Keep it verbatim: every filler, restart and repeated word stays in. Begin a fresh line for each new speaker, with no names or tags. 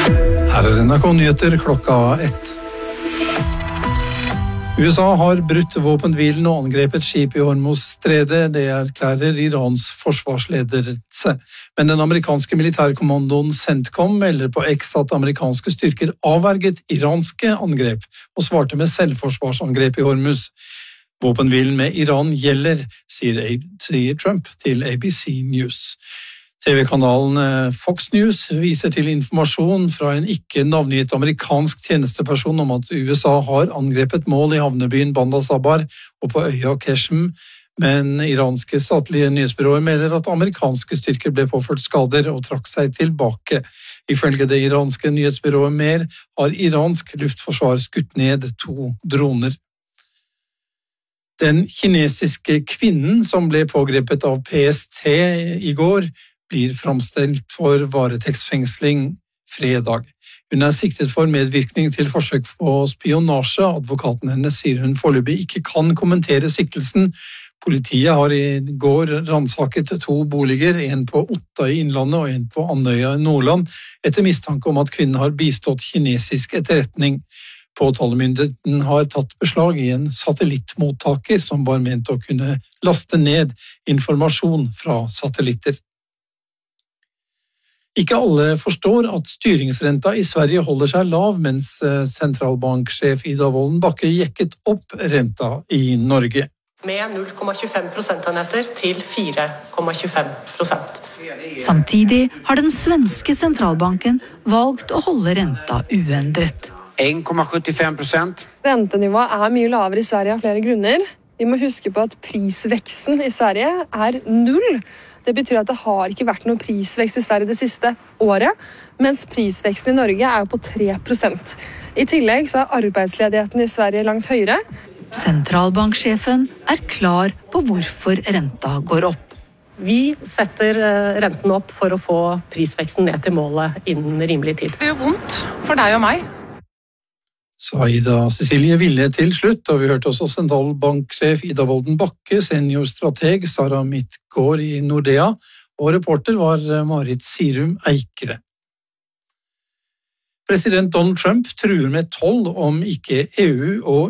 Her er N R K-nyheter klokka ett. U S A har brutt våpenhvilen og angrepet skip i Hormuz-stredet, det erklærer Irans forsvarsledelse. Men den amerikanske militærkommandoen CENTCOM melder på X at amerikanske styrker avverget iranske angrep og svarte med selvforsvarsangrep i Hormuz. Våpenhvilen med Iran gjelder, sier Trump til A B C News. T V-kanalen Fox News viser til informasjon fra en ikke navngitt amerikansk tjenesteperson om at U S A har angrepet mål i havnebyen Bandar Sabah og på øya Qeshm, men iranske statlige nyhetsbyråer melder at amerikanske styrker ble påført skader og trakk seg tilbake. Ifølge det iranske nyhetsbyrået Mer har iransk luftforsvar skutt ned to droner. Den kinesiske kvinnen som ble pågrepet av P S T i går, blir framstilt for varetektsfengsling fredag. Hun er siktet for medvirkning til forsøk på spionasje. Advokaten hennes sier hun foreløpig ikke kan kommentere siktelsen. Politiet har i går ransaket to boliger, en på Otta i Innlandet og en på Andøya i Nordland, etter mistanke om at kvinnen har bistått kinesisk etterretning. Påtalemyndigheten har tatt beslag i en satellittmottaker som var ment å kunne laste ned informasjon fra satellitter. Ikke alle forstår at styringsrenta i Sverige holder seg lav, mens sentralbanksjef Ida Wolden Bakke jekket opp renta i Norge.
Med null komma tjuefem prosentenheter til fire komma tjuefem prosent.
Samtidig har den svenske sentralbanken valgt å holde renta uendret.
en komma sjuttiofem prosent.
Rentenivået er mye lavere i Sverige av flere grunner. Vi må huske på at prisveksten i Sverige er null. Det betyr at det har ikke vært noen prisvekst i Sverige det siste året, mens prisveksten i Norge er på tre prosent. I tillegg så er arbeidsledigheten i Sverige langt høyere.
Sentralbanksjefen er klar på hvorfor renta går opp.
Vi setter renten opp for å få prisveksten ned til målet innen rimelig tid.
Det gjør vondt for deg og meg.
Sa Ida Cecilie Ville til slutt, og vi hørte også sentralbanksjef Ida Wolden Bakke, seniorstrateg Sara Midtgaard i Nordea, og reporter var Marit Sirum Eikere. President Donald Trump truer med toll om ikke E U og